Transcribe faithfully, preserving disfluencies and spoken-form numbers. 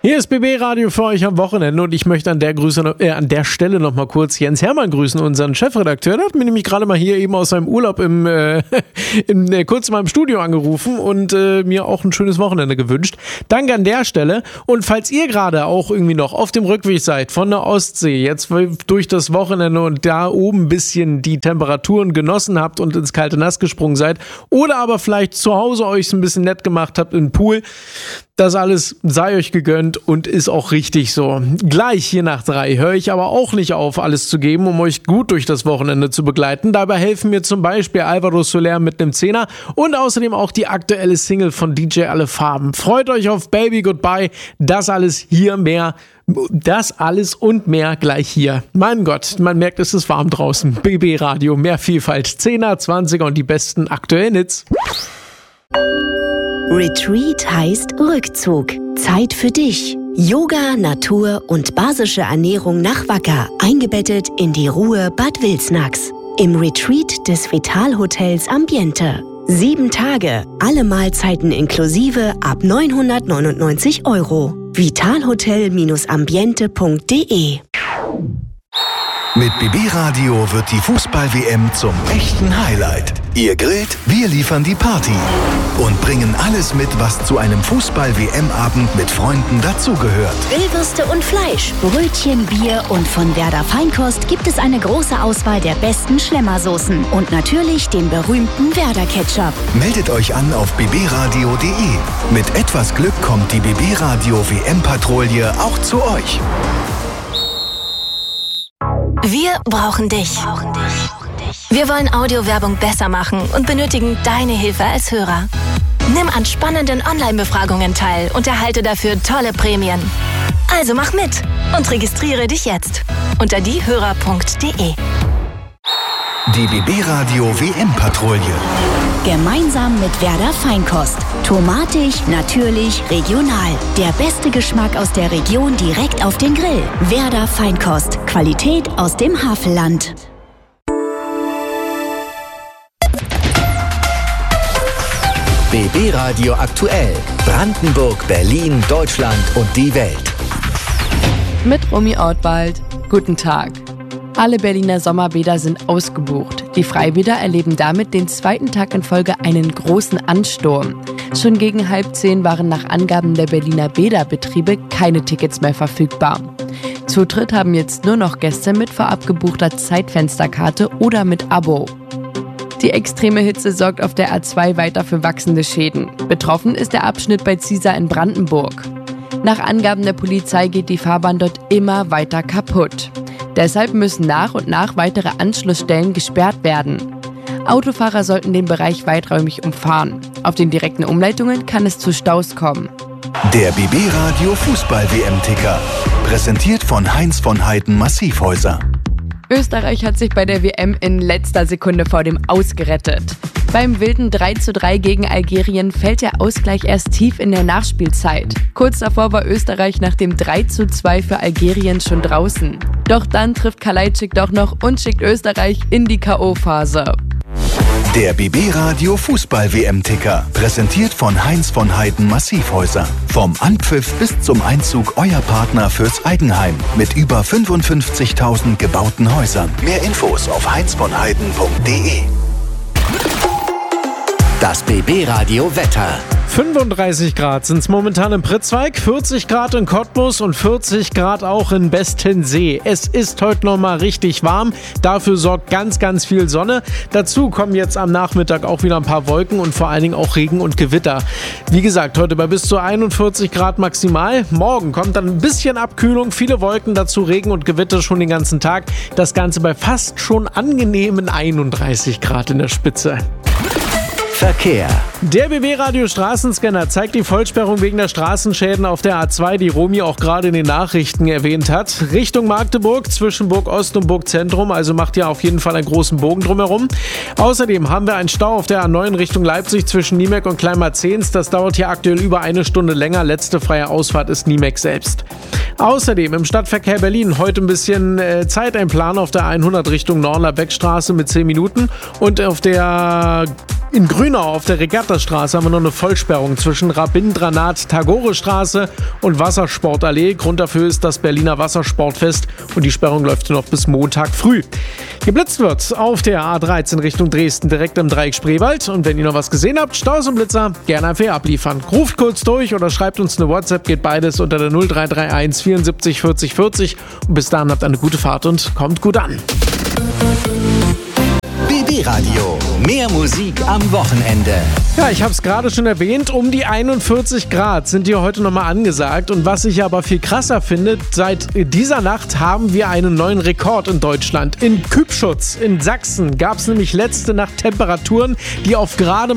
Hier ist B B Radio für euch am Wochenende und ich möchte an der, Grüße, äh, an der Stelle noch mal kurz Jens Hermann grüßen, unseren Chefredakteur. Der hat mir nämlich gerade mal hier eben aus seinem Urlaub im, äh, in, äh, kurz mal im Studio angerufen und äh, mir auch ein schönes Wochenende gewünscht. Danke an der Stelle. Und falls ihr gerade auch irgendwie noch auf dem Rückweg seid von der Ostsee, jetzt durch das Wochenende und da oben ein bisschen die Temperaturen genossen habt und ins kalte Nass gesprungen seid oder aber vielleicht zu Hause euch ein bisschen nett gemacht habt im Pool, das alles sei euch gegönnt und ist auch richtig so. Gleich hier nach drei höre ich aber auch nicht auf, alles zu geben, um euch gut durch das Wochenende zu begleiten. Dabei helfen mir zum Beispiel Alvaro Soler mit einem Zehner und außerdem auch die aktuelle Single von D J Alle Farben. Freut euch auf Baby Goodbye. Das alles hier mehr. Das alles und mehr gleich hier. Mein Gott, man merkt, es ist warm draußen. B B Radio, mehr Vielfalt. Zehner, Zwanziger und die besten aktuellen Hits. Retreat heißt Rückzug. Zeit für dich. Yoga, Natur und basische Ernährung nach Wacker. Eingebettet in die Ruhe Bad Wilsnax. Im Retreat des Vital-Hotels Ambiente. Sieben Tage, alle Mahlzeiten inklusive ab neunhundertneunundneunzig Euro. vitalhotel ambiente punkt de. Mit B B Radio wird die Fußball-W M zum echten Highlight. Ihr grillt, wir liefern die Party und bringen alles mit, was zu einem Fußball-W M-Abend mit Freunden dazugehört. Grillwürste und Fleisch, Brötchen, Bier und von Werder Feinkost gibt es eine große Auswahl der besten Schlemmersoßen und natürlich den berühmten Werder Ketchup. Meldet euch an auf b b radio punkt de. Mit etwas Glück kommt die B B Radio W M-Patrouille auch zu euch. Wir brauchen dich. Wir wollen Audiowerbung besser machen und benötigen deine Hilfe als Hörer. Nimm an spannenden Online-Befragungen teil und erhalte dafür tolle Prämien. Also mach mit und registriere dich jetzt unter diehörer punkt de. Die B B Radio W M-Patrouille. Gemeinsam mit Werder Feinkost. Tomatig, natürlich, regional. Der beste Geschmack aus der Region direkt auf den Grill. Werder Feinkost. Qualität aus dem Havelland. B B Radio aktuell. Brandenburg, Berlin, Deutschland und die Welt. Mit Romy Ortwald. Guten Tag. Alle Berliner Sommerbäder sind ausgebucht. Die Freibäder erleben damit den zweiten Tag in Folge einen großen Ansturm. Schon gegen halb zehn waren nach Angaben der Berliner Bäderbetriebe keine Tickets mehr verfügbar. Zutritt haben jetzt nur noch Gäste mit vorab gebuchter Zeitfensterkarte oder mit Abo. Die extreme Hitze sorgt auf der A zwei weiter für wachsende Schäden. Betroffen ist der Abschnitt bei Ziesar in Brandenburg. Nach Angaben der Polizei geht die Fahrbahn dort immer weiter kaputt. Deshalb müssen nach und nach weitere Anschlussstellen gesperrt werden. Autofahrer sollten den Bereich weiträumig umfahren. Auf den direkten Umleitungen kann es zu Staus kommen. Der B B Radio Fußball-W M-Ticker. Präsentiert von Heinz von Heiden Massivhäuser. Österreich hat sich bei der W M in letzter Sekunde vor dem Aus gerettet. Beim wilden drei zu drei gegen Algerien fällt der Ausgleich erst tief in der Nachspielzeit. Kurz davor war Österreich nach dem drei zu zwei für Algerien schon draußen. Doch dann trifft Kalajdzic doch noch und schickt Österreich in die K O-Phase. Der B B Radio Fußball-W M-Ticker. Präsentiert von Heinz von Heiden Massivhäuser. Vom Anpfiff bis zum Einzug euer Partner fürs Eigenheim. Mit über fünfundfünfzigtausend gebauten Häusern. Mehr Infos auf heinz von heiden punkt de. Das B B Radio Wetter. fünfunddreißig Grad sind es momentan in Pritzwalk, vierzig Grad in Cottbus und vierzig Grad auch in Bestensee. Es ist heute nochmal richtig warm, dafür sorgt ganz, ganz viel Sonne. Dazu kommen jetzt am Nachmittag auch wieder ein paar Wolken und vor allen Dingen auch Regen und Gewitter. Wie gesagt, heute bei bis zu einundvierzig Grad maximal. Morgen kommt dann ein bisschen Abkühlung, viele Wolken, dazu Regen und Gewitter schon den ganzen Tag. Das Ganze bei fast schon angenehmen einunddreißig Grad in der Spitze. Verkehr. Der B B Radio Straßenscanner zeigt die Vollsperrung wegen der Straßenschäden auf der A zwei, die Romy auch gerade in den Nachrichten erwähnt hat. Richtung Magdeburg, zwischen Burg Ost und Burg Zentrum, also macht ihr auf jeden Fall einen großen Bogen drumherum. Außerdem haben wir einen Stau auf der A neun Richtung Leipzig zwischen Niemek und Kleinmarzehns. Das dauert hier aktuell über eine Stunde länger. Letzte freie Ausfahrt ist Niemek selbst. Außerdem im Stadtverkehr Berlin heute ein bisschen äh, Zeiteinplan auf der hundert Richtung Nornler Beckstraße mit zehn Minuten und auf der In Grünau auf der Regattastraße haben wir noch eine Vollsperrung zwischen Rabindranath-Tagore-Straße und Wassersportallee. Grund dafür ist das Berliner Wassersportfest und die Sperrung läuft noch bis Montag früh. Geblitzt wird auf der A dreizehn Richtung Dresden, direkt im Dreieck Spreewald. Und wenn ihr noch was gesehen habt, Staus und Blitzer, gerne einfach hier abliefern. Ruft kurz durch oder schreibt uns eine WhatsApp, geht beides unter der null drei drei eins vierundsiebzig vierzig vierzig. Und bis dahin habt eine gute Fahrt und kommt gut an. B B Radio. Mehr Musik am Wochenende. Ja, ich habe es gerade schon erwähnt, um die einundvierzig Grad sind hier heute nochmal angesagt. Und was ich aber viel krasser finde, seit dieser Nacht haben wir einen neuen Rekord in Deutschland. In Kübschutz in Sachsen gab es nämlich letzte Nacht Temperaturen, die auf gerade